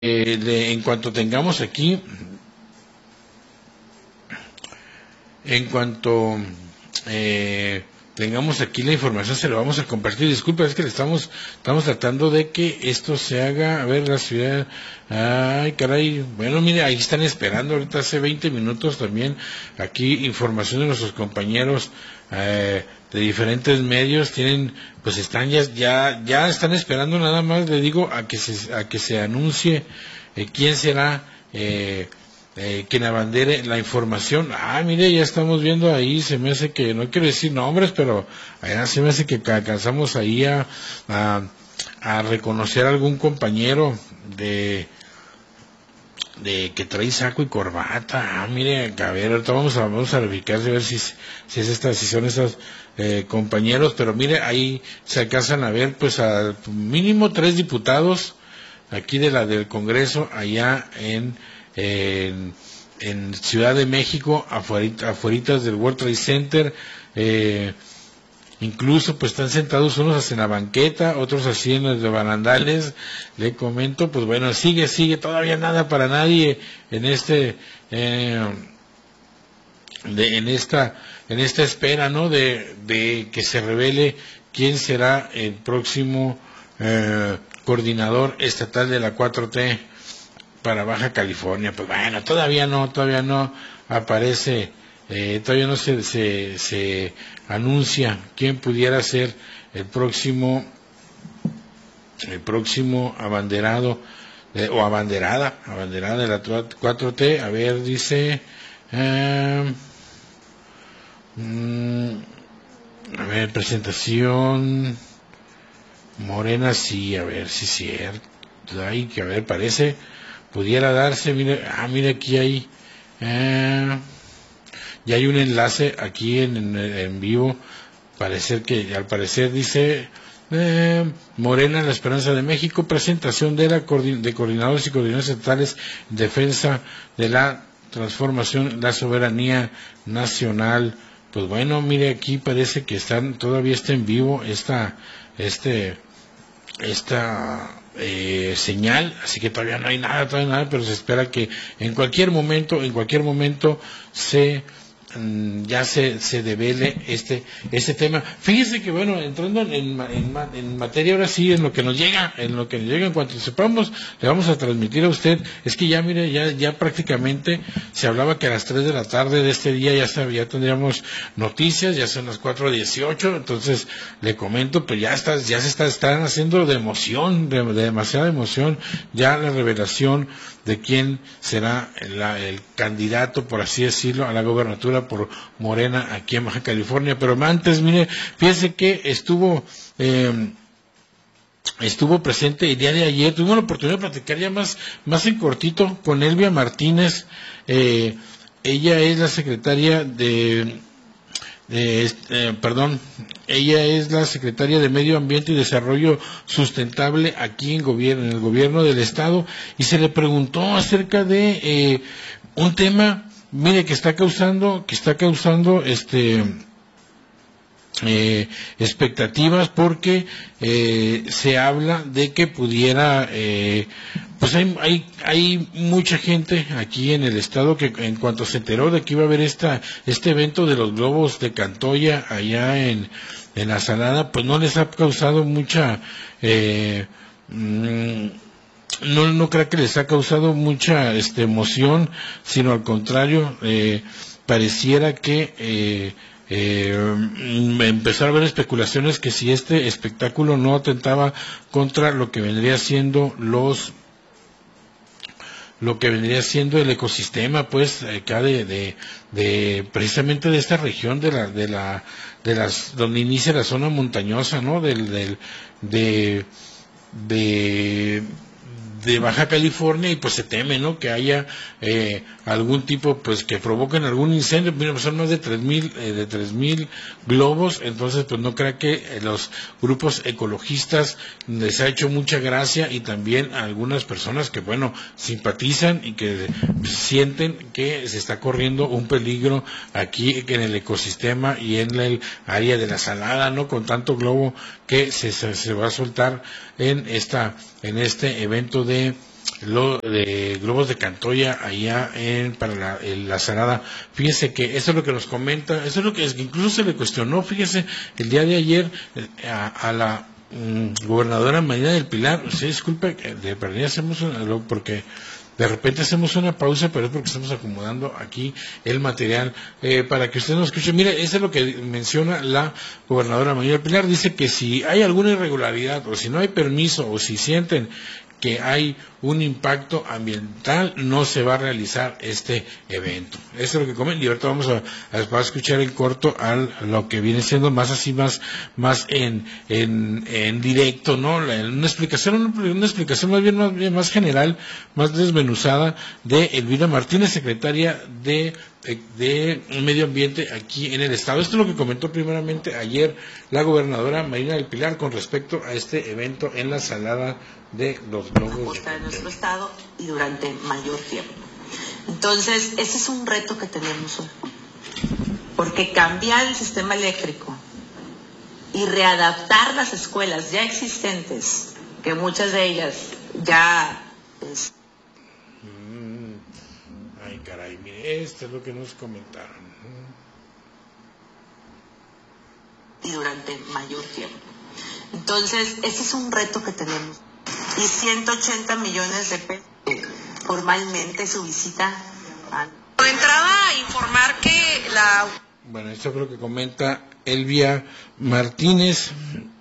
En cuanto tengamos aquí, en cuanto tengamos aquí la información, se lo vamos a compartir. Disculpa, es que estamos tratando de que esto se haga. A ver, la ciudad, ay caray, bueno, mire, ahí están esperando ahorita hace 20 minutos también aquí información de nuestros compañeros de diferentes medios. Tienen, pues están ya están esperando nada más, le digo, a que se anuncie quién será quien abandere la información. Mire, ya estamos viendo ahí, se me hace que, no quiero decir nombres, pero allá se me hace que alcanzamos ahí a reconocer a algún compañero de que trae saco y corbata. Mire, a ver, ahorita vamos a verificar, a ver si son estos compañeros, pero mire, ahí se alcanzan a ver, pues, al mínimo 3 diputados aquí del Congreso, allá en Ciudad de México, afueritas del World Trade Center. Incluso pues están sentados unos en la banqueta, otros así en los de barandales. Le comento, pues bueno, sigue todavía nada para nadie en en esta espera, ¿no? de que se revele quién será el próximo coordinador estatal de la 4T para Baja California. Pues bueno, todavía no aparece, todavía no se anuncia quién pudiera ser el próximo abanderado o abanderada de la 4T. A ver, dice, a ver, presentación Morena, sí, a ver si es cierto. Ay, que a ver, parece pudiera darse. Mire, mire, aquí hay ya hay un enlace aquí en vivo. Al parecer dice Morena, la Esperanza de México, presentación de coordinadores y coordinadores estatales en defensa de la transformación, la soberanía nacional. Pues bueno, mire, aquí parece que todavía está en vivo esta señal, así que todavía no hay nada, pero se espera que en cualquier momento ya se devele este tema. Fíjese que bueno, entrando en materia ahora sí, en lo que nos llega, en cuanto sepamos, le vamos a transmitir a usted. Es que ya mire, ya prácticamente se hablaba que a las 3 de la tarde de este día ya tendríamos noticias. Ya son las 4:18, entonces le comento, pues están haciendo de emoción, de demasiada emoción, ya la revelación de quién será el candidato, por así decirlo, a la gobernatura por Morena aquí en Baja California. Pero antes, mire, fíjese que estuvo presente el día de ayer. Tuvimos la oportunidad de platicar ya más en cortito con Elvia Martínez. Ella es la secretaria ella es la secretaria de Medio Ambiente y Desarrollo Sustentable aquí en el gobierno del estado, y se le preguntó acerca de un tema, mire, que está causando expectativas, porque se habla de que pudiera pues hay mucha gente aquí en el estado que en cuanto se enteró de que iba a haber este evento de los globos de Cantoya allá en la Salada, pues no les ha causado mucha no creo que les ha causado mucha emoción, sino al contrario, pareciera que empezar a haber especulaciones que si este espectáculo no atentaba contra lo que vendría siendo el ecosistema, pues, acá de precisamente de esta región de las donde inicia la zona montañosa, ¿no? De Baja California, y pues se teme, ¿no?, que haya algún tipo, pues, que provoquen algún incendio. Mira, pues son más de 3,000 globos. Entonces pues no creo que los grupos ecologistas les ha hecho mucha gracia, y también a algunas personas que bueno, simpatizan y que sienten que se está corriendo un peligro aquí en el ecosistema y en el área de la Salada, ¿no?, con tanto globo que se va a soltar en este evento de de globos de Cantoya allá para la Salada. Fíjese que eso es lo que nos comenta, eso es lo que incluso se le cuestionó, fíjese, el día de ayer a la gobernadora Marina del Pilar. Sí, disculpe, de verdad hacemos porque de repente hacemos una pausa, pero es porque estamos acomodando aquí el material para que usted nos escuche. Mire, eso es lo que menciona la gobernadora Marina del Pilar. Dice que si hay alguna irregularidad o si no hay permiso o si sienten que hay un impacto ambiental, no se va a realizar este evento. Eso es lo que comenta, y ahorita vamos a escuchar el corto a lo que viene siendo más así, más en directo, ¿no? Una explicación más general, más desmenuzada de Elvira Martínez, secretaria de Medio Ambiente aquí en el Estado. Esto es lo que comentó primeramente ayer la gobernadora Marina del Pilar con respecto a este evento en la Salada de los globos de nuestro Estado y durante mayor tiempo. Entonces, ese es un reto que tenemos hoy, porque cambiar el sistema eléctrico y readaptar las escuelas ya existentes, que muchas de ellas ya... Ay, caray, mire, esto es lo que nos comentaron. Y durante mayor tiempo. Entonces, ese es un reto que tenemos. Y 180 millones de pesos formalmente su visita. De entrada, informar que la... Bueno, esto es lo que comenta Elvia Martínez,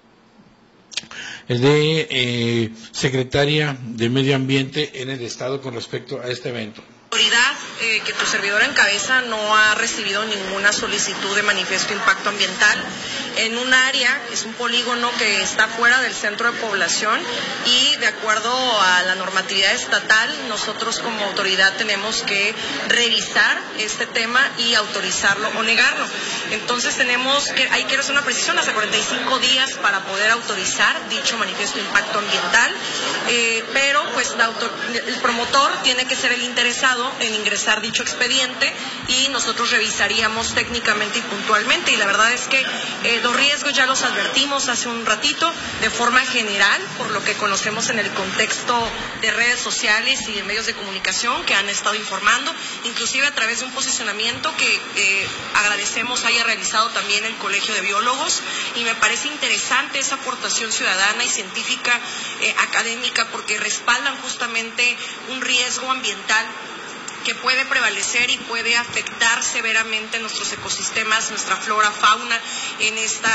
de secretaria de Medio Ambiente en el Estado con respecto a este evento. autoridad que tu servidora encabeza no ha recibido ninguna solicitud de manifiesto de impacto ambiental en un área, es un polígono que está fuera del centro de población, y de acuerdo a la normatividad estatal, nosotros como autoridad tenemos que revisar este tema y autorizarlo o negarlo. Entonces hay que hacer una precisión, hasta 45 días para poder autorizar dicho manifiesto de impacto ambiental, pero pues el promotor tiene que ser el interesado en ingresar dicho expediente y nosotros revisaríamos técnicamente y puntualmente. Y la verdad es que los riesgos ya los advertimos hace un ratito de forma general, por lo que conocemos en el contexto de redes sociales y de medios de comunicación que han estado informando, inclusive a través de un posicionamiento que agradecemos haya realizado también el Colegio de Biólogos, y me parece interesante esa aportación ciudadana y científica, académica, porque respaldan justamente un riesgo ambiental que puede prevalecer y puede afectar severamente nuestros ecosistemas, nuestra flora, fauna, en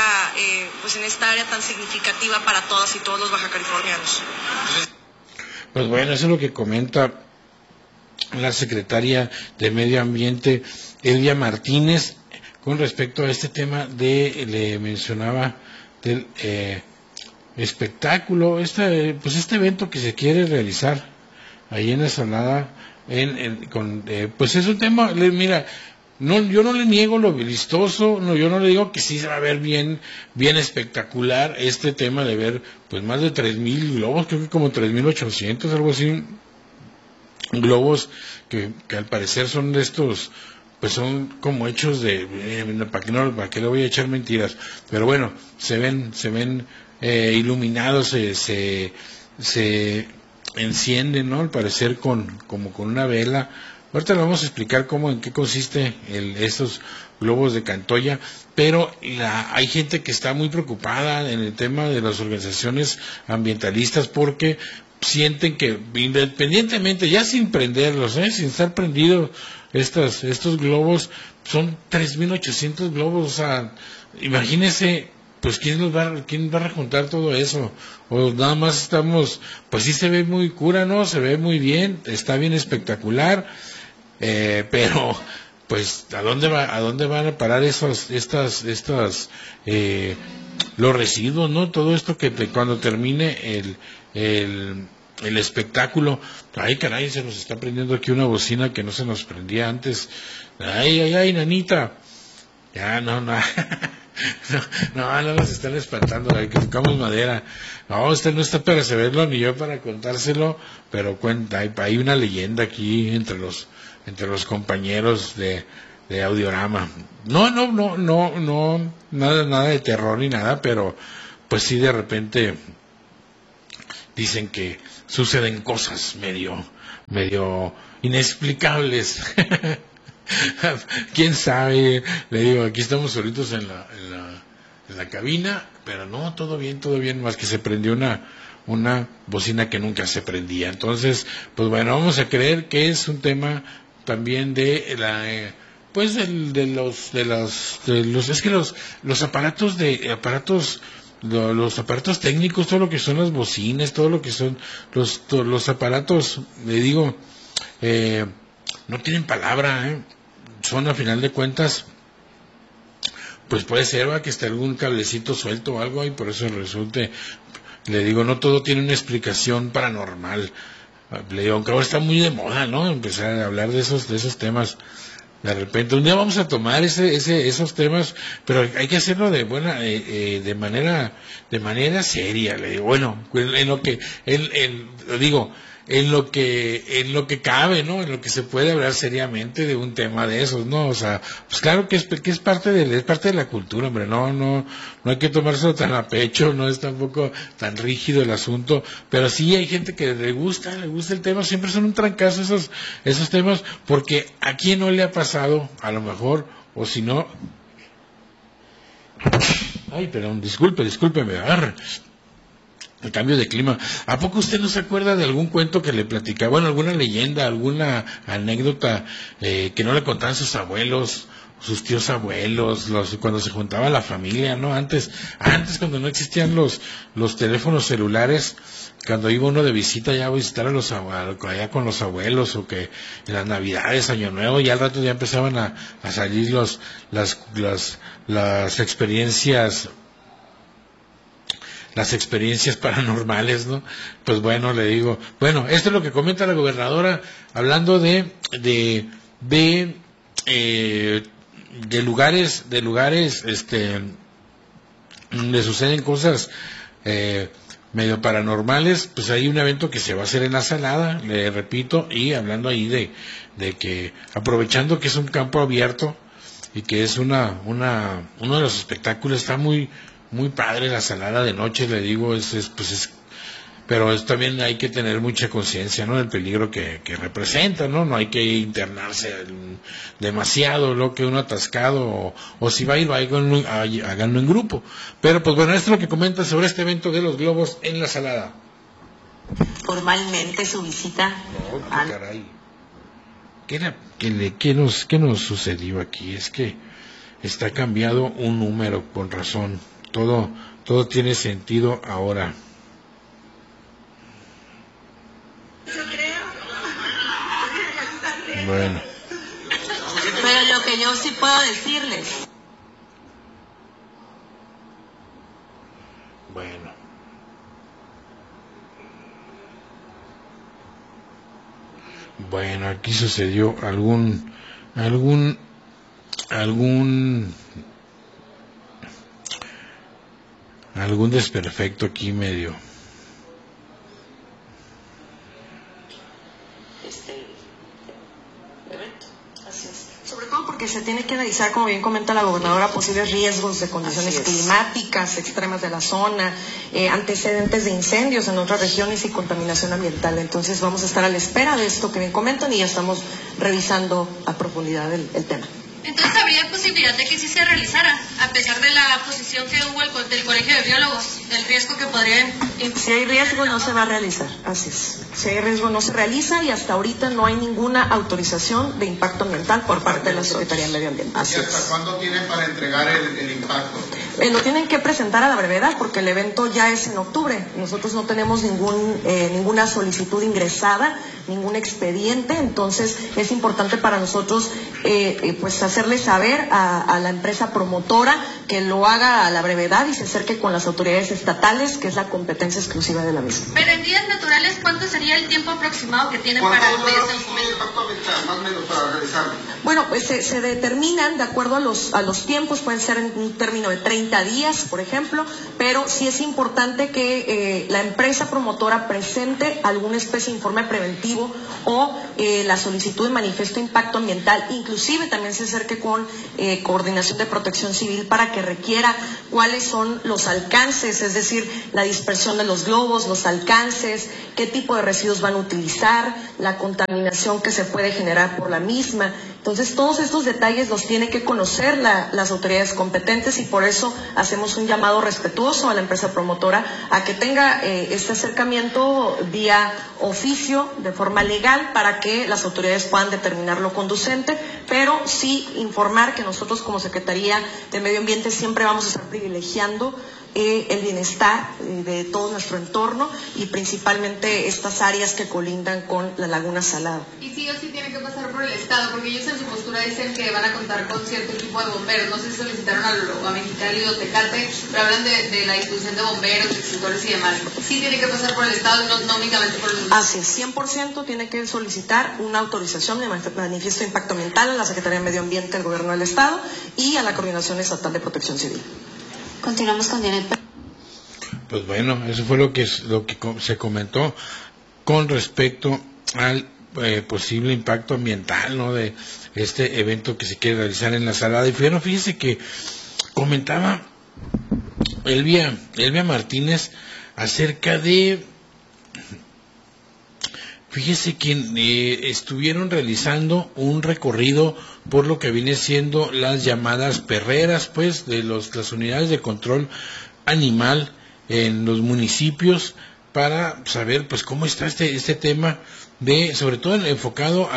esta área tan significativa para todas y todos los bajacalifornianos. Pues bueno, eso es lo que comenta la secretaria de Medio Ambiente, Elvia Martínez, con respecto a este tema le mencionaba del espectáculo, este evento que se quiere realizar ahí en la Salada. Pues es un tema, mira, yo no le niego lo vistoso, yo no le digo que sí se va a ver bien espectacular este tema de ver pues más de 3,000 globos, creo que como 3,800, algo así, globos que al parecer son de estos, pues son como hechos para que le voy a echar mentiras, pero bueno, se ven iluminados, se encienden, ¿no? Al parecer como con una vela. Ahorita le vamos a explicar en qué consiste estos globos de Cantoya, pero hay gente que está muy preocupada en el tema de las organizaciones ambientalistas porque sienten que independientemente, ya sin prenderlos, sin estar prendidos estos globos, son 3,800 globos, o sea, imagínese. Pues ¿quién va a rejuntar todo eso? O nada más estamos, pues sí se ve muy cura, ¿no? Se ve muy bien, está bien espectacular, pero pues ¿a dónde van a parar los residuos, ¿no? Todo esto cuando termine el espectáculo. Ay, caray, se nos está prendiendo aquí una bocina que no se nos prendía antes. Ay, nanita. Ya, no. No nos están espantando, que tocamos madera. No, usted no está para saberlo ni yo para contárselo, pero hay una leyenda aquí entre los compañeros de Audiorama. No, nada de terror ni nada, pero pues sí de repente dicen que suceden cosas medio inexplicables. Quién sabe, le digo, aquí estamos solitos en la cabina, pero no, todo bien, más que se prendió una bocina que nunca se prendía. Entonces, pues bueno, vamos a creer que es un tema también de los aparatos los aparatos técnicos, todo lo que son las bocinas, todo lo que son los aparatos, le digo, no tienen palabra, son a final de cuentas, pues puede ser que esté algún cablecito suelto o algo y por eso resulte, le digo, no todo tiene una explicación paranormal. Le digo, aunque ahora está muy de moda, ¿no? Empezar a hablar de esos temas. De repente, un día vamos a tomar esos temas, pero hay que hacerlo de manera seria. Le digo, bueno, en lo que cabe, ¿no? En lo que se puede hablar seriamente de un tema de esos, ¿no? O sea, pues claro que es parte de la cultura, hombre, no hay que tomárselo tan a pecho, no es tampoco tan rígido el asunto, pero sí hay gente que le gusta el tema, siempre son un trancazo esos temas, porque a quién no le ha pasado, a lo mejor, o si no, ay, perdón, discúlpeme, agarre. El cambio de clima. ¿A poco usted no se acuerda de algún cuento que le platicaba, bueno, alguna leyenda, alguna anécdota que no le contaban sus abuelos, sus tíos abuelos, cuando se juntaba la familia, ¿no? Antes cuando no existían los teléfonos celulares, cuando iba uno de visita ya a visitar allá con los abuelos, o que en las Navidades, Año Nuevo, ya al rato ya empezaban a salir las experiencias paranormales, ¿no? Pues bueno, le digo, bueno, esto es lo que comenta la gobernadora, hablando de lugares, donde suceden cosas medio paranormales. Pues hay un evento que se va a hacer en la Salada, le repito, y hablando ahí de que, aprovechando que es un campo abierto y que es uno de los espectáculos, está muy padre la Salada de noche, le digo, pero también hay que tener mucha conciencia, ¿no? Del peligro que representa, ¿no? No hay que internarse demasiado, lo que uno atascado, o si va a ir, háganlo en grupo. Pero pues bueno, esto es lo que comenta sobre este evento de los globos en la Salada. Formalmente su visita. No, qué caray. ¿Qué nos sucedió aquí? Es que está cambiado un número, con razón. Todo tiene sentido ahora. Bueno. Pero lo que yo sí puedo decirles. Bueno, aquí sucedió algún desperfecto aquí medio. Sobre todo porque se tiene que analizar, como bien comenta la gobernadora, posibles riesgos de condiciones climáticas extremas de la zona, antecedentes de incendios en otras regiones y contaminación ambiental. Entonces vamos a estar a la espera de esto que bien comentan y ya estamos revisando a profundidad el tema. Entonces, ¿habría posibilidad de que sí se realizara, a pesar de la posición que hubo del Colegio de Biólogos, del riesgo que podría implicar? Si hay riesgo, no se va a realizar, así es. Si hay riesgo, no se realiza, y hasta ahorita no hay ninguna autorización de impacto ambiental por parte de la Secretaría de Medio Ambiente. Así es. ¿Y hasta cuándo tienen para entregar el impacto? Lo tienen que presentar a la brevedad, porque el evento ya es en octubre. Nosotros no tenemos ninguna solicitud ingresada, ningún expediente, entonces es importante para nosotros pues hacerle saber a la empresa promotora que lo haga a la brevedad y se acerque con las autoridades estatales, que es la competencia exclusiva de la misma. Pero en días naturales ambientales, ¿cuánto sería el tiempo aproximado que tienen para ¿Cuántos medios horas tiene el impacto ambiental, más o menos, para realizarlo? Bueno, pues se determinan de acuerdo a los tiempos, pueden ser en un término de 30 días, por ejemplo, pero sí es importante que la empresa promotora presente alguna especie de informe preventivo o la solicitud de manifiesto de impacto ambiental, inclusive también se acerque con Coordinación de Protección Civil para que requiera cuáles son los alcances, es decir, la dispersión de los globos, los alcances, qué tipo de residuos van a utilizar, la contaminación que se puede generar por la misma. Entonces, todos estos detalles los tiene que conocer las autoridades competentes y por eso hacemos un llamado respetuoso a la empresa promotora a que tenga este acercamiento vía oficio, de forma legal, para que las autoridades puedan determinar lo conducente, pero sí informar que nosotros como Secretaría de Medio Ambiente siempre vamos a estar privilegiando el bienestar de todo nuestro entorno y principalmente estas áreas que colindan con la Laguna Salada. Y sí o sí tiene que pasar por el Estado, porque ellos en su postura dicen que van a contar con cierto equipo de bomberos. No sé si solicitaron a Mexicali o Tecate, pero hablan de la distribución de bomberos, extintores y demás. Sí tiene que pasar por el Estado y no únicamente por el... Así es, 100% tiene que solicitar una autorización de manifiesto de impacto ambiental a la Secretaría de Medio Ambiente del Gobierno del Estado y a la Coordinación Estatal de Protección Civil. Continuamos con Janet. Pues bueno, eso fue lo que se comentó con respecto al posible impacto ambiental, ¿no?, de este evento que se quiere realizar en la Salada. Y bueno, fíjese que comentaba Elvia Martínez acerca de, fíjese que estuvieron realizando un recorrido por lo que viene siendo las llamadas perreras, pues, de las unidades de control animal en los municipios, para saber pues cómo está este tema, de sobre todo enfocado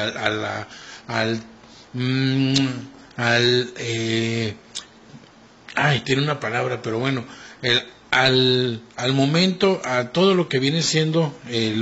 tiene una palabra, pero bueno, al momento, a todo lo que viene siendo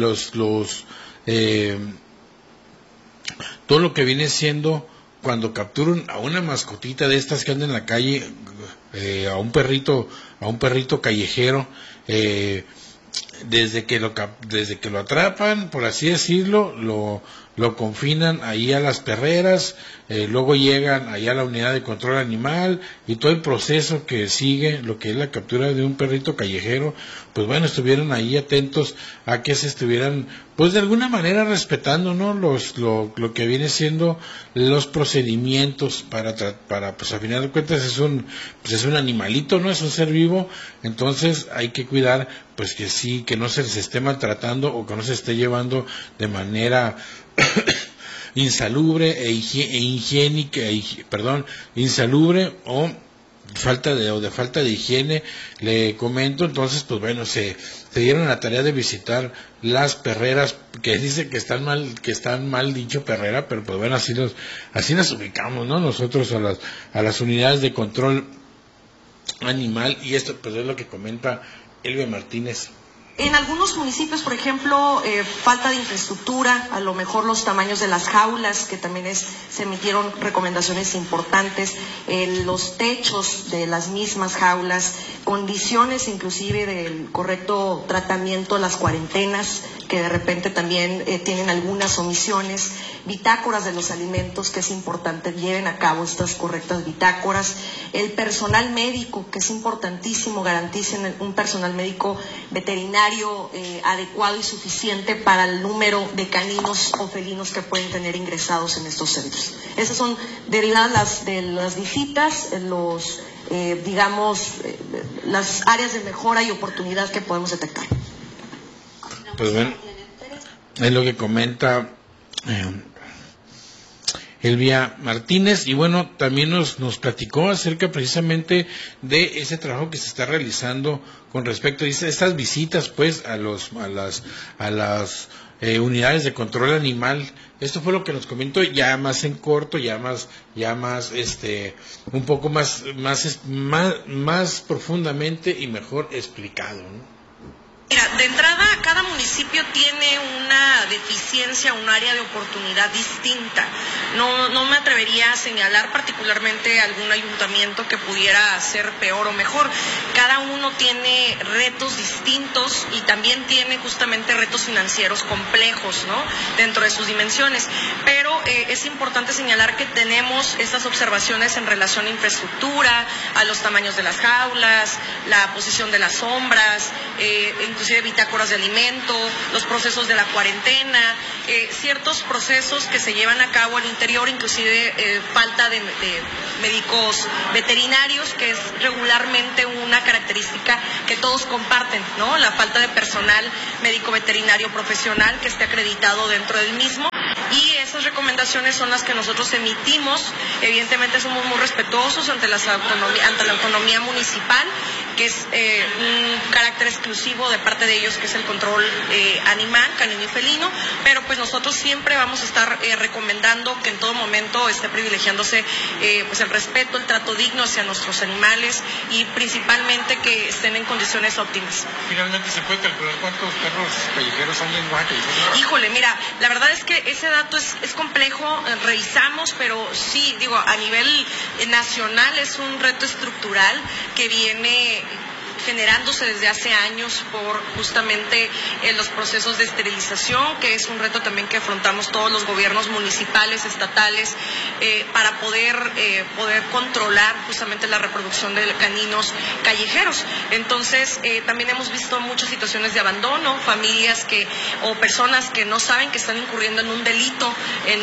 todo lo que viene siendo cuando capturan a una mascotita de estas que anda en la calle, a un perrito callejero, desde que lo atrapan, por así decirlo, lo confinan ahí a las perreras, luego llegan ahí a la unidad de control animal y todo el proceso que sigue lo que es la captura de un perrito callejero. Pues bueno, estuvieron ahí atentos a que se estuvieran, pues de alguna manera respetando, ¿no?, lo que viene siendo los procedimientos para pues a final de cuentas es un animalito, ¿no?, es un ser vivo. Entonces hay que cuidar pues que sí, que no se les esté maltratando o que no se esté llevando de manera insalubre insalubre o de falta de higiene, le comento. Entonces pues bueno, se dieron la tarea de visitar las perreras, que dice que están mal dicho perrera, pero pues bueno, así las ubicamos, ¿no?, nosotros a las unidades de control animal. Y esto pues es lo que comenta Elvia Martínez. En algunos municipios, por ejemplo, falta de infraestructura, a lo mejor los tamaños de las jaulas, que también se emitieron recomendaciones importantes, los techos de las mismas jaulas, condiciones inclusive del correcto tratamiento, las cuarentenas, que de repente también tienen algunas omisiones, bitácoras de los alimentos, que es importante lleven a cabo estas correctas bitácoras, el personal médico, que es importantísimo, garanticen un personal médico veterinario adecuado y suficiente para el número de caninos o felinos que pueden tener ingresados en estos centros. Esas son derivadas de las visitas, las áreas de mejora y oportunidad que podemos detectar. Pues bueno, es lo que comenta Elvia Martínez. Y bueno, también nos platicó acerca precisamente de ese trabajo que se está realizando con respecto a estas visitas pues a las unidades de control animal. Esto fue lo que nos comentó, ya más en corto, ya más un poco más profundamente y mejor explicado, ¿no? Mira, de entrada, cada municipio tiene una deficiencia, un área de oportunidad distinta. No me atrevería a señalar particularmente algún ayuntamiento que pudiera ser peor o mejor. Cada uno tiene retos distintos y también tiene justamente retos financieros complejos, ¿no?, dentro de sus dimensiones. Pero es importante señalar que tenemos estas observaciones en relación a infraestructura, a los tamaños de las jaulas, la posición de las sombras, inclusive bitácoras de alimento, los procesos de la cuarentena, ciertos procesos que se llevan a cabo al interior, inclusive falta de médicos veterinarios, que es regularmente una característica que todos comparten, ¿no? La falta de personal médico veterinario profesional que esté acreditado dentro del mismo. Y esas recomendaciones son las que nosotros emitimos. Evidentemente somos muy respetuosos ante la autonomía municipal, que es un carácter exclusivo de parte de ellos, que es el control animal, canino y felino, pero pues nosotros siempre vamos a estar recomendando que en todo momento esté privilegiándose pues el respeto, el trato digno hacia nuestros animales y principalmente que estén en condiciones óptimas. Finalmente, ¿se puede calcular cuántos perros callejeros hay en Oaxaca? Híjole, mira, la verdad es que ese dato es complejo, revisamos, pero sí, digo, a nivel nacional es un reto estructural que viene generándose desde hace años por justamente los procesos de esterilización, que es un reto también que afrontamos todos los gobiernos municipales, estatales, para poder controlar justamente la reproducción de caninos callejeros. Entonces, también hemos visto muchas situaciones de abandono, familias o personas que no saben que están incurriendo en un delito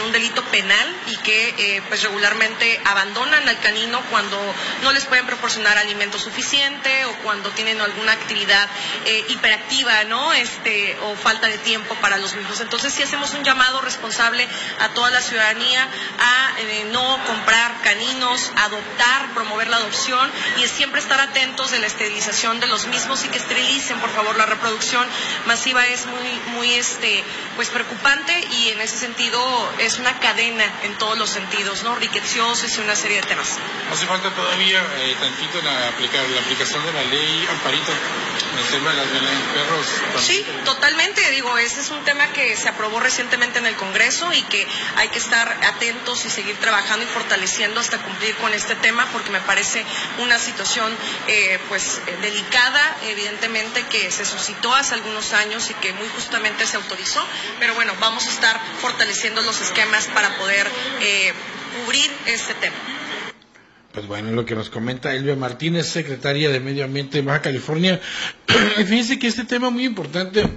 penal y que pues regularmente abandonan al canino cuando no les pueden proporcionar alimento suficiente o cuando tienen alguna actividad hiperactiva, ¿no? O falta de tiempo para los mismos. Entonces sí hacemos un llamado responsable a toda la ciudadanía a no comprar caninos, adoptar, promover la adopción y siempre estar atentos de la esterilización de los mismos y que esterilicen, por favor. La reproducción masiva es muy pues preocupante y en ese sentido es una cadena en todos los sentidos, ¿no? Riqueciosos y una serie de temas. ¿Hace falta todavía tantito la aplicación de la ley Amparito en el tema de las violencias de perros? Sí, totalmente. Digo, ese es un tema que se aprobó recientemente en el Congreso y que hay que estar atentos y seguir trabajando y fortaleciendo hasta cumplir con este tema, porque me parece una situación pues delicada, evidentemente, que se suscitó hace algunos años y que muy justamente se autorizó, pero bueno, vamos a estar fortaleciendo los esquemas para poder cubrir este tema. Pues bueno, lo que nos comenta Elvia Martínez, secretaria de Medio Ambiente de Baja California. Fíjense que este tema muy importante,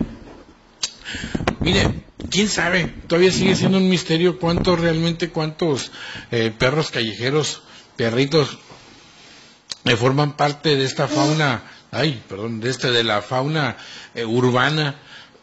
mire, quién sabe, todavía sigue siendo un misterio cuántos perros callejeros, perritos, forman parte de esta fauna, de la fauna urbana,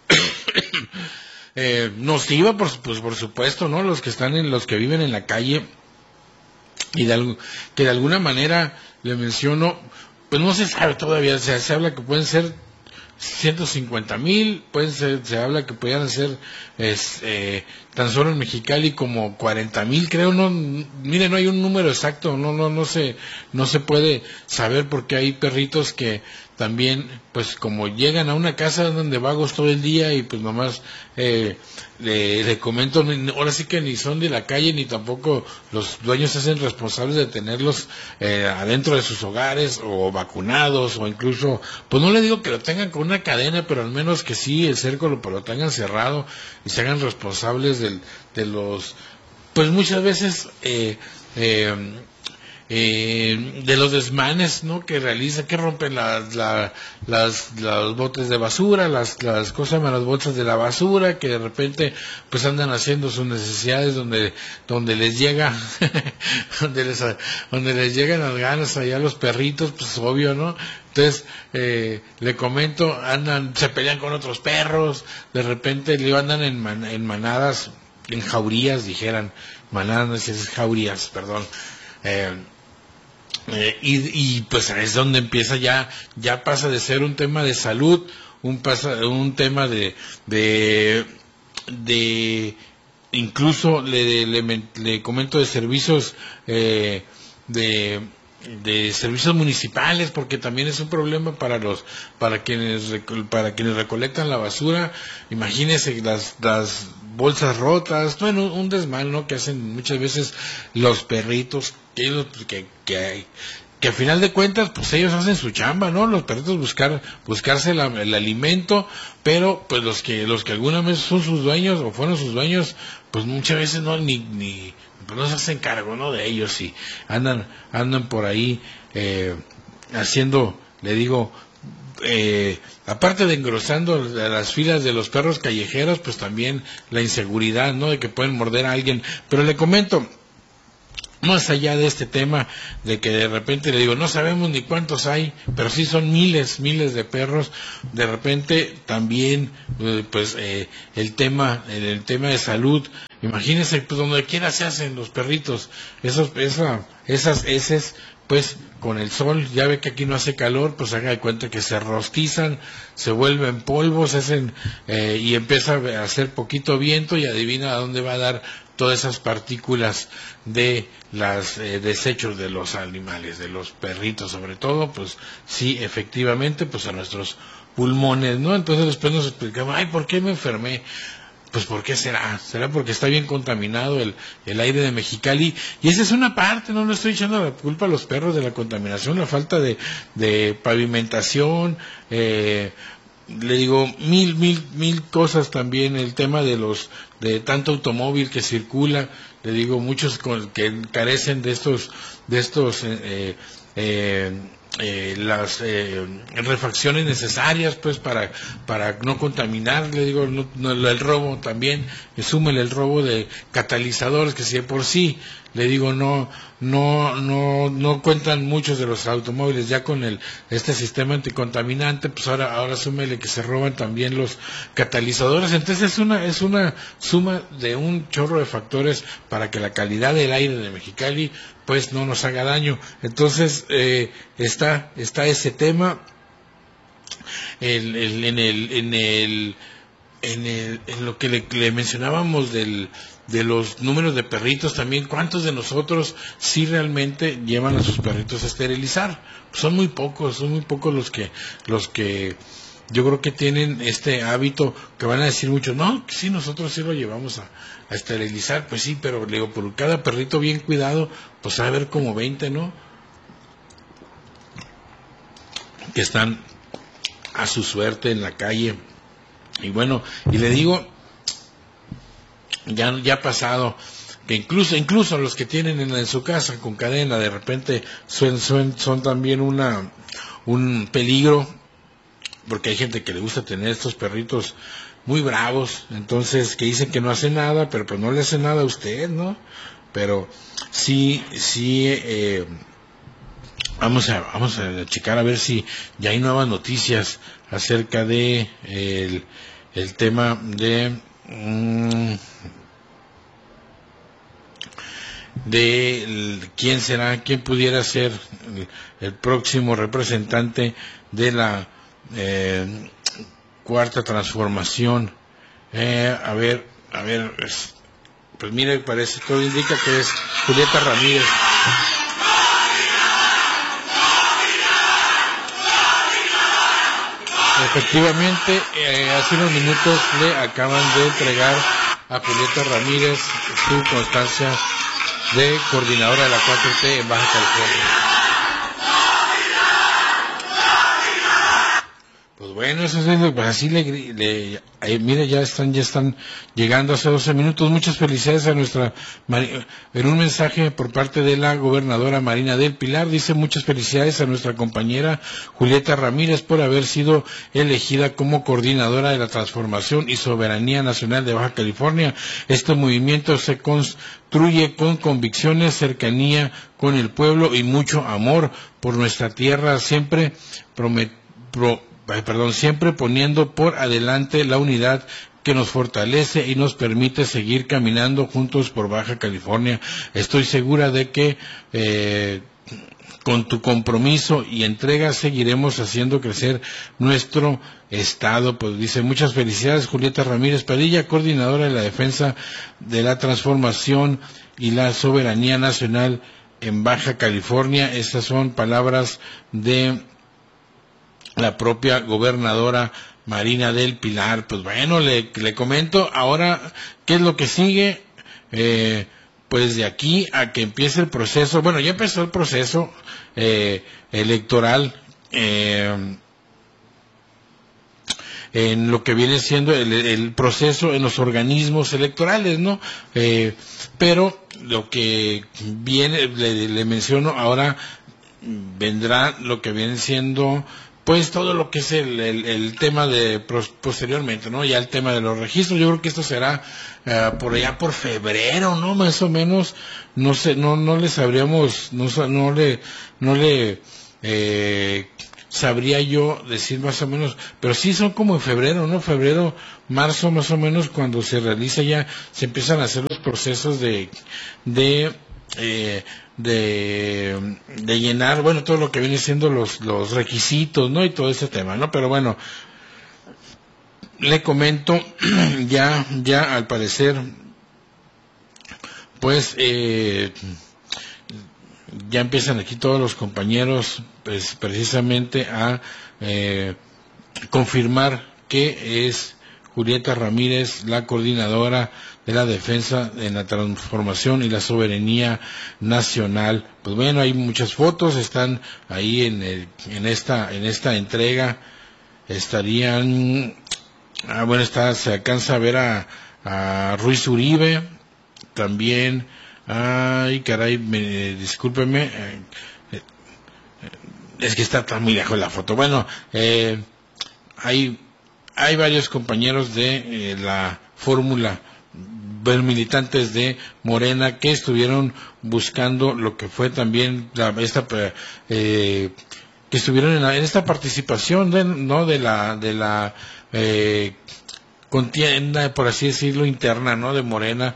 nociva, por supuesto, ¿no? Los que viven en la calle. Y que de alguna manera, le menciono, pues no se sabe todavía, se habla que pueden ser 150,000, se habla que pudieran ser tan solo en Mexicali como 40,000, creo. No, mire, no hay un número exacto, no se puede saber, porque hay perritos que también, pues como llegan a una casa donde vagos todo el día y pues nomás le comento, ahora sí que ni son de la calle ni tampoco los dueños se hacen responsables de tenerlos adentro de sus hogares o vacunados, o incluso, pues no le digo que lo tengan con una cadena, pero al menos que sí el cerco lo tengan cerrado y se hagan responsables de los, pues muchas veces de los desmanes, ¿no?, que realiza, que rompen los botes de basura, las bolsas de la basura, que de repente pues andan haciendo sus necesidades donde les llega donde les llegan las ganas allá a los perritos, pues obvio, ¿no? Entonces, le comento, se pelean con otros perros, de repente andan en manadas, en jaurías, dijeran, manadas, no sé si es jaurías, perdón, y pues es donde empieza ya pasa de ser un tema de salud, un tema de incluso le comento de servicios de servicios municipales, porque también es un problema para quienes recolectan la basura. Imagínense las bolsas rotas, bueno, un desmal, ¿no?, que hacen muchas veces los perritos, que a final de cuentas, pues ellos hacen su chamba, ¿no? Los perritos buscarse el alimento, pero pues los que alguna vez son sus dueños o fueron sus dueños, pues muchas veces no pues no se hacen cargo, ¿no?, de ellos, y andan por ahí haciendo, le digo, aparte de engrosando las filas de los perros callejeros, pues también la inseguridad, ¿no?, de que pueden morder a alguien. Pero le comento, más allá de este tema de que de repente le digo, no sabemos ni cuántos hay, pero sí son miles de perros. De repente también el tema de salud, imagínense, pues donde quiera se hacen los perritos, esas heces, pues con el sol, ya ve que aquí no hace calor, pues haga de cuenta que se rostizan, se vuelven polvos, y empieza a hacer poquito viento, y adivina a dónde va a dar todas esas partículas de los desechos de los animales, de los perritos sobre todo, pues sí, efectivamente, pues a nuestros pulmones, ¿no? Entonces después nos explicamos, ay, ¿por qué me enfermé? Pues ¿por qué será? ¿Será porque está bien contaminado el aire de Mexicali? Y esa es una parte, no le estoy echando la culpa a los perros de la contaminación, la falta de pavimentación, le digo, mil cosas también, el tema de tanto automóvil que circula, le digo, muchos que carecen de estos las refacciones necesarias, pues para no contaminar, le digo, el robo también, súmele el robo de catalizadores, que si de por sí, le digo, no cuentan muchos de los automóviles ya con este sistema anticontaminante, pues ahora súmele que se roban también los catalizadores. Entonces es una suma de un chorro de factores para que la calidad del aire de Mexicali pues no nos haga daño. Entonces está ese tema en lo que le mencionábamos de los números de perritos también. ¿Cuántos de nosotros sí realmente llevan a sus perritos a esterilizar? Son muy pocos los que yo creo que tienen este hábito, que van a decir muchos, no, sí, nosotros sí lo llevamos a esterilizar. Pues sí, pero le digo, por cada perrito bien cuidado, pues va a haber como 20, ¿no?, que están a su suerte en la calle. Y bueno, y le digo, ya ha pasado que incluso los que tienen en su casa con cadena, de repente son también un peligro, porque hay gente que le gusta tener estos perritos muy bravos, entonces que dicen que no hace nada, pero pues no le hace nada a usted, ¿no? Pero sí, vamos a checar a ver si ya hay nuevas noticias acerca de el tema de quién pudiera ser el próximo representante de la cuarta transformación. A ver, pues mire, parece, todo indica que es Julieta Ramírez. Efectivamente, hace unos minutos le acaban de entregar a Julieta Ramírez su constancia de coordinadora de la 4T en Baja California. Pues bueno, eso es, pues así mire, ya están llegando hace 12 minutos. Muchas felicidades a en un mensaje por parte de la gobernadora Marina del Pilar, dice: muchas felicidades a nuestra compañera Julieta Ramírez por haber sido elegida como coordinadora de la transformación y soberanía nacional de Baja California. Este movimiento se construye con convicciones, cercanía con el pueblo y mucho amor por nuestra tierra, siempre poniendo por adelante la unidad que nos fortalece y nos permite seguir caminando juntos por Baja California. Estoy segura de que con tu compromiso y entrega seguiremos haciendo crecer nuestro estado. Pues dice: muchas felicidades, Julieta Ramírez Padilla, coordinadora de la defensa de la transformación y la soberanía nacional en Baja California. Estas son palabras de la propia gobernadora Marina del Pilar. Pues bueno, le comento ahora qué es lo que sigue. Pues de aquí a que empiece el proceso, bueno, ya empezó el proceso electoral en lo que viene siendo el proceso en los organismos electorales, ¿no? Pero lo que viene, le menciono ahora, vendrá lo que viene siendo pues todo lo que es el tema de posteriormente, ¿no? Ya el tema de los registros. Yo creo que esto será por allá por febrero, ¿no? Más o menos, no sé, no le sabríamos, no le sabría yo decir más o menos, pero sí son como en febrero, ¿no? Febrero, marzo más o menos, cuando se realiza ya, se empiezan a hacer los procesos de llenar, bueno, todo lo que viene siendo los requisitos, ¿no? Y todo ese tema, ¿no? Pero bueno, le comento, ya al parecer, pues, ya empiezan aquí todos los compañeros, pues, precisamente a confirmar que es Julieta Ramírez la coordinadora de la defensa en la transformación y la soberanía nacional. Pues bueno, hay muchas fotos, están ahí en esta entrega, estarían, bueno, se alcanza a ver a Ruiz Uribe, también, ay caray, discúlpeme, es que está muy lejos la foto. Bueno, hay varios compañeros de la fórmula, militantes de Morena, que estuvieron buscando lo que fue también que estuvieron en esta participación de la contienda, por así decirlo, interna, ¿no? De Morena.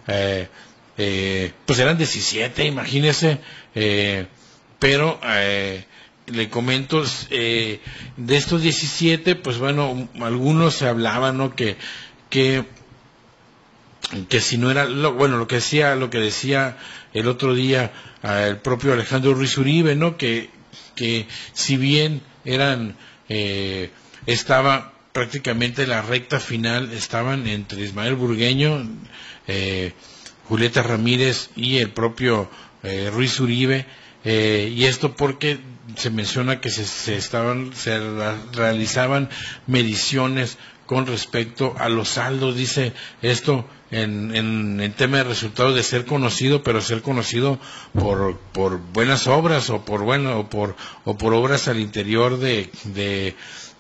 Pues eran 17, imagínese, pero le comento, de estos 17, pues bueno, algunos se hablaban, ¿no? Que si no era, lo que decía el otro día el propio Alejandro Ruiz Uribe, ¿no? Que si bien estaba prácticamente la recta final, estaban entre Ismael Burgueño, Julieta Ramírez y el propio Ruiz Uribe, y esto porque se menciona que se realizaban mediciones con respecto a los saldos, dice esto en tema de resultados de ser conocido, pero ser conocido por buenas obras o por obras al interior de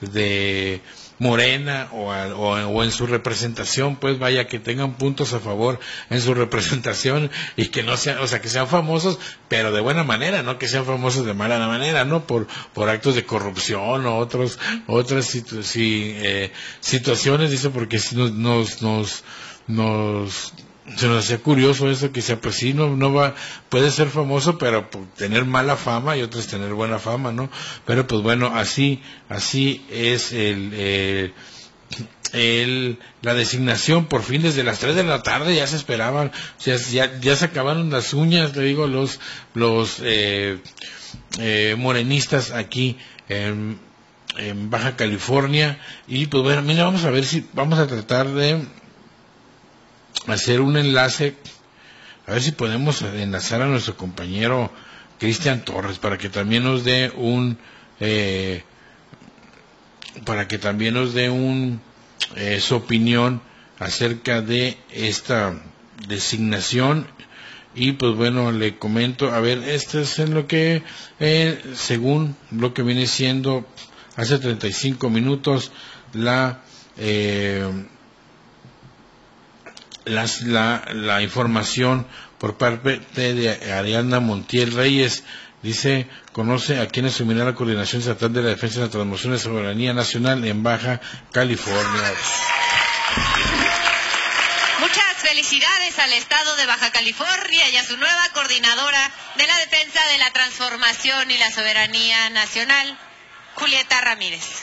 Morena o en su representación, pues vaya, que tengan puntos a favor en su representación y que no sean, o sea, que sean famosos, pero de buena manera, no que sean famosos de mala manera, ¿no? Por actos de corrupción o otras situaciones, dice, porque si se nos hacía curioso eso, que sea, pues sí, puede ser famoso, pero tener mala fama, y otros tener buena fama, ¿no? Pero pues bueno, así es la designación. Por fin, desde las 3 de la tarde ya se esperaban, ya se acabaron las uñas, le digo, los morenistas aquí en Baja California. Y pues bueno, mira, vamos a ver si vamos a tratar de hacer un enlace, a ver si podemos enlazar a nuestro compañero Cristian Torres para que también nos dé su opinión acerca de esta designación. Y pues bueno, le comento, a ver, esto es en lo que según lo que viene siendo hace 35 minutos la información por parte de Ariadna Montiel Reyes. Dice, conoce a quien asumirá la coordinación estatal de la defensa de la transformación de soberanía nacional en Baja California. Muchas felicidades al estado de Baja California y a su nueva coordinadora de la defensa de la transformación y la soberanía nacional, Julieta Ramírez.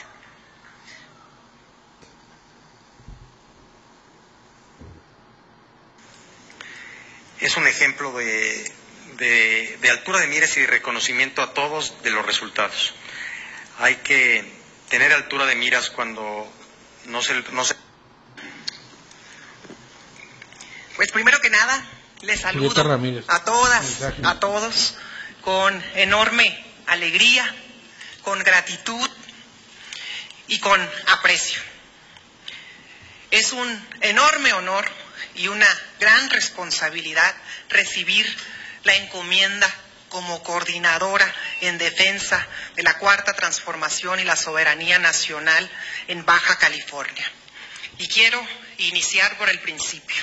Es un ejemplo de de altura de miras y de reconocimiento a todos de los resultados. Hay que tener altura de miras cuando no se... Pues primero que nada, les saludo a todas, a todos, con enorme alegría, con gratitud y con aprecio. Es un enorme honor y una gran responsabilidad recibir la encomienda como coordinadora en defensa de la Cuarta Transformación y la soberanía nacional en Baja California. Y quiero iniciar por el principio.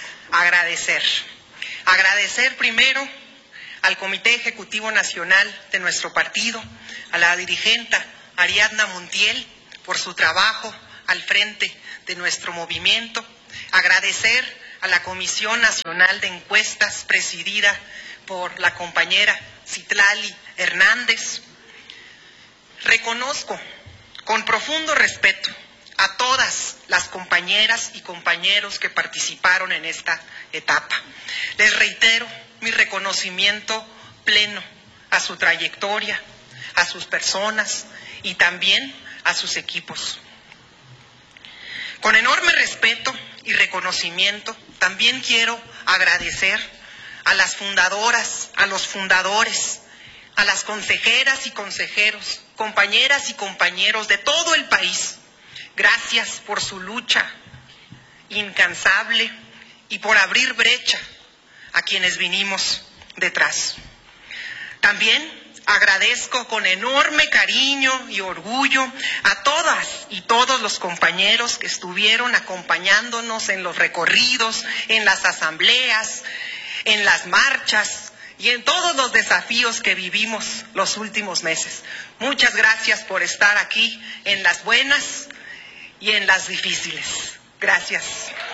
Agradecer primero al Comité Ejecutivo Nacional de nuestro partido, a la dirigente Ariadna Montiel por su trabajo al frente de nuestro movimiento, agradecer a la Comisión Nacional de Encuestas presidida por la compañera Citlali Hernández. Reconozco con profundo respeto a todas las compañeras y compañeros que participaron en esta etapa. Les reitero mi reconocimiento pleno a su trayectoria, a sus personas y también a sus equipos. Con enorme respeto y reconocimiento, también quiero agradecer a las fundadoras, a los fundadores, a las consejeras y consejeros, compañeras y compañeros de todo el país. Gracias por su lucha incansable y por abrir brecha a quienes vinimos detrás. También agradezco con enorme cariño y orgullo a todas y todos los compañeros que estuvieron acompañándonos en los recorridos, en las asambleas, en las marchas y en todos los desafíos que vivimos los últimos meses. Muchas gracias por estar aquí en las buenas y en las difíciles. Gracias.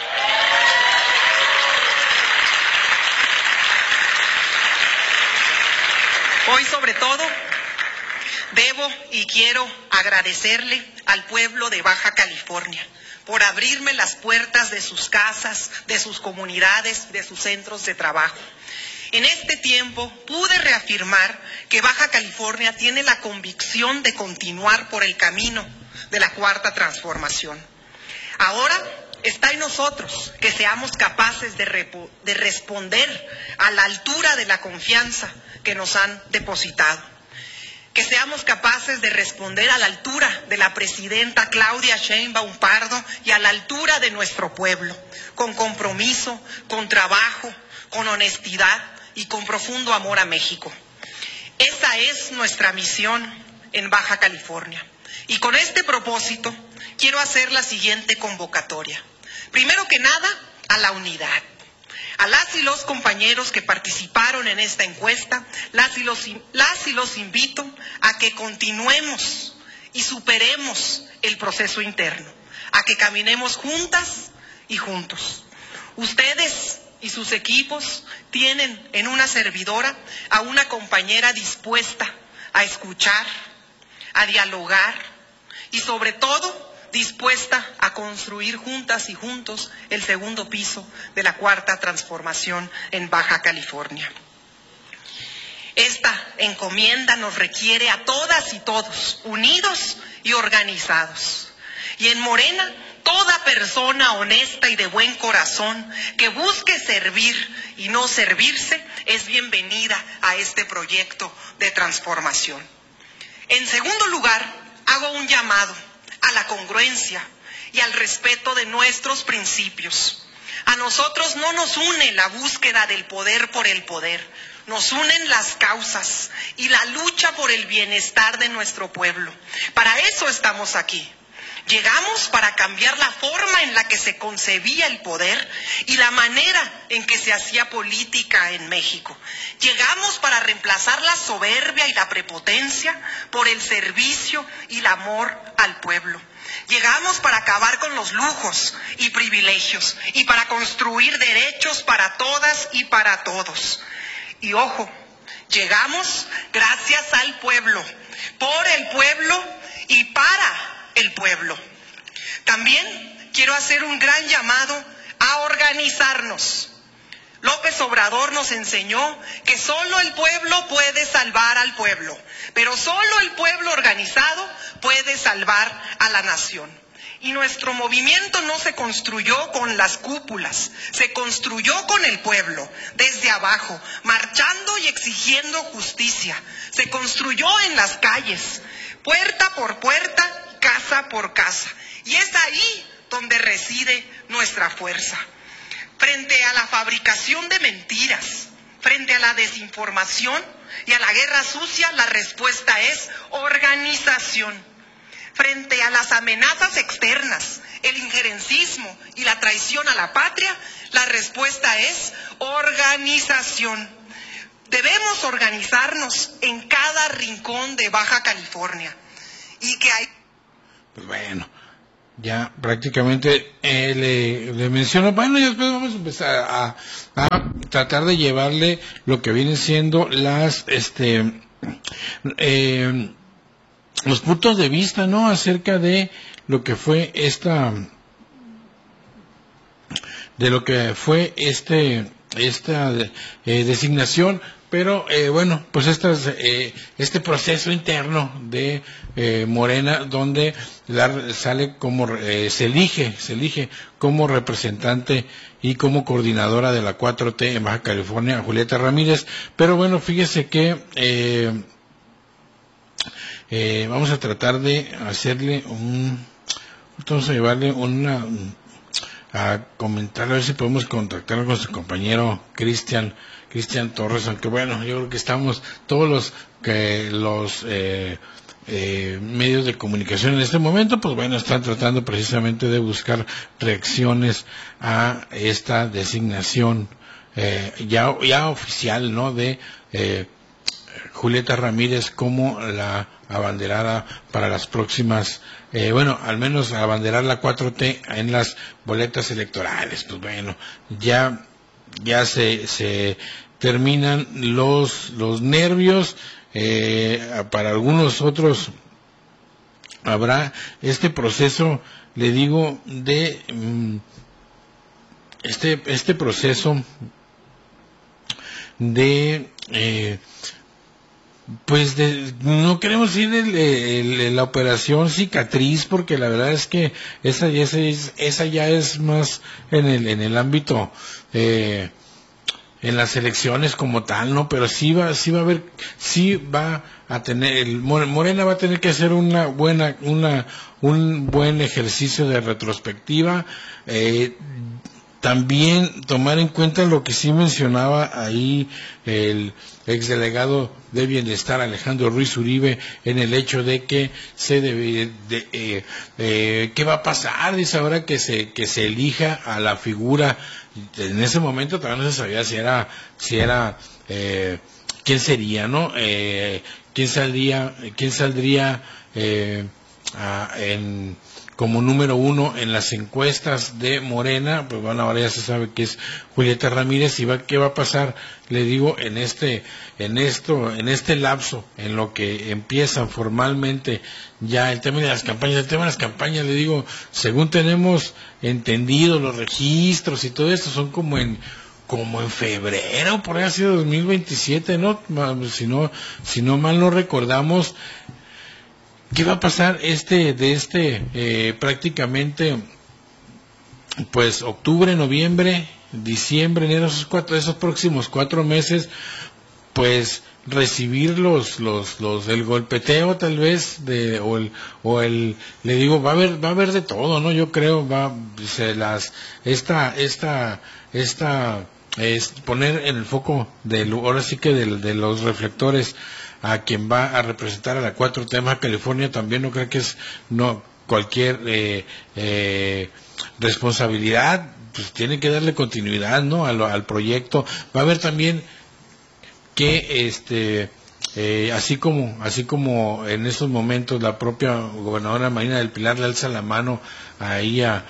Hoy, sobre todo, debo y quiero agradecerle al pueblo de Baja California por abrirme las puertas de sus casas, de sus comunidades, de sus centros de trabajo. En este tiempo pude reafirmar que Baja California tiene la convicción de continuar por el camino de la Cuarta Transformación. Ahora está en nosotros que seamos capaces de responder a la altura de la confianza que nos han depositado. Que seamos capaces de responder a la altura de la presidenta Claudia Sheinbaum Pardo y a la altura de nuestro pueblo, con compromiso, con trabajo, con honestidad y con profundo amor a México. Esa es nuestra misión en Baja California. Y con este propósito quiero hacer la siguiente convocatoria. Primero que nada, a la unidad. A las y los compañeros que participaron en esta encuesta, las y los invito a que continuemos y superemos el proceso interno, a que caminemos juntas y juntos. Ustedes y sus equipos tienen en una servidora a una compañera dispuesta a escuchar, a dialogar y sobre todo dispuesta a construir juntas y juntos el segundo piso de la Cuarta Transformación en Baja California. Esta encomienda nos requiere a todas y todos, unidos y organizados. Y en Morena, toda persona honesta y de buen corazón que busque servir y no servirse es bienvenida a este proyecto de transformación. En segundo lugar, hago un llamado a la congruencia y al respeto de nuestros principios. A nosotros no nos une la búsqueda del poder por el poder, nos unen las causas y la lucha por el bienestar de nuestro pueblo. Para eso estamos aquí. Llegamos para cambiar la forma en la que se concebía el poder y la manera en que se hacía política en México. Llegamos para reemplazar la soberbia y la prepotencia por el servicio y el amor al pueblo. Llegamos para acabar con los lujos y privilegios y para construir derechos para todas y para todos. Y ojo, llegamos gracias al pueblo, por el pueblo y para el pueblo. También quiero hacer un gran llamado a organizarnos. López López Obrador nos enseñó que solo el pueblo puede salvar al pueblo, pero solo el pueblo organizado puede salvar a la nación. Y nuestro movimiento no se construyó con las cúpulas, se construyó con el pueblo, desde abajo, marchando y exigiendo justicia. Se construyó en las calles, puerta por puerta, casa por casa. Y es ahí donde reside nuestra fuerza. Frente a la fabricación de mentiras, frente a la desinformación y a la guerra sucia, la respuesta es organización. Frente a las amenazas externas, el injerencismo y la traición a la patria, la respuesta es organización. Debemos organizarnos en cada rincón de Baja California. Y que hay... Pues bueno, ya prácticamente le menciono, bueno, y después vamos a empezar a tratar de llevarle lo que vienen siendo los puntos de vista, ¿no?, acerca de lo que fue esta designación, pero bueno, pues este proceso interno de Morena, donde sale como se elige como representante y como coordinadora de la 4T en Baja California, Julieta Ramírez. Pero bueno, fíjese que vamos a tratar de hacerle vamos a llevarle a comentar, a ver si podemos contactar con su compañero Cristian Torres, aunque bueno, yo creo que estamos todos los medios de comunicación en este momento, pues bueno, están tratando precisamente de buscar reacciones a esta designación ya oficial, ¿no?, de Julieta Ramírez como la abanderada para las próximas, al menos abanderar la 4T en las boletas electorales. Pues bueno, ya se terminan los nervios, para algunos otros habrá este proceso, le digo, de este proceso de no queremos ir de la operación cicatriz, porque la verdad es que esa ya es más en el ámbito en las elecciones como tal, ¿no? Pero sí va a tener, Morena va a tener que hacer un buen ejercicio de retrospectiva, también tomar en cuenta lo que sí mencionaba ahí el exdelegado de Bienestar Alejandro Ruiz Uribe, en el hecho de que ¿qué va a pasar? Dice, ahora que se elija a la figura. En ese momento todavía no se sabía si era quién sería, ¿no? Quién saldría como número uno en las encuestas de Morena. Pues bueno, ahora ya se sabe que es Julieta Ramírez. Y ¿qué va a pasar? Le digo, en este lapso, en lo que empiezan formalmente ya el tema de las campañas. El tema de las campañas, le digo, según tenemos entendido, los registros y todo esto son como en febrero, por ahí ha sido 2027, ¿no? Si no mal no recordamos. ¿Qué va a pasar prácticamente, pues, octubre, noviembre, diciembre, enero, esos próximos 4 meses? Pues recibir el golpeteo, tal vez, le digo, va a haber de todo, ¿no? Yo creo, es poner en el foco ahora sí que de los reflectores a quien va a representar a la 4T de Baja California. También no creo que cualquier responsabilidad, pues tiene que darle continuidad, ¿no?, al proyecto. Va a haber también que así como en estos momentos la propia gobernadora Marina del Pilar le alza la mano ahí a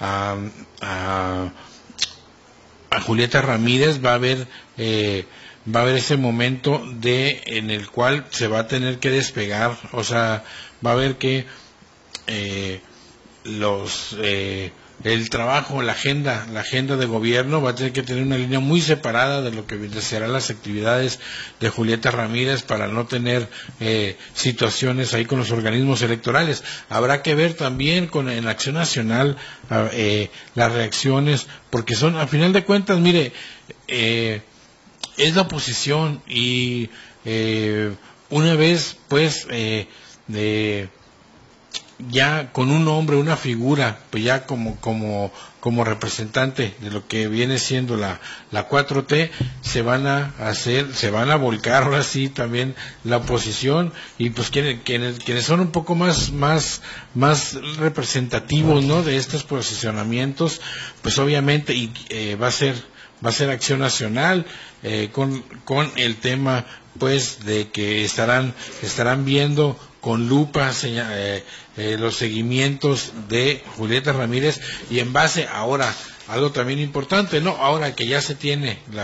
Julieta Ramírez, va a haber ese momento en el cual se va a tener que despegar. O sea, va a haber que el trabajo, la agenda de gobierno va a tener que tener una línea muy separada de lo que serán las actividades de Julieta Ramírez para no tener situaciones ahí con los organismos electorales. Habrá que ver también en Acción Nacional las reacciones, porque son, a final de cuentas, mire, es la oposición y una vez pues ya con un hombre, una figura, pues ya como representante de lo que viene siendo la 4T, se van a volcar ahora sí también la oposición, y pues quienes son un poco más representativos, ¿no?, de estos posicionamientos, pues obviamente va a ser Acción Nacional, con el tema pues de que estarán viendo con lupa los seguimientos de Julieta Ramírez, y en base ahora, algo también importante, ¿no?, ahora que ya se tiene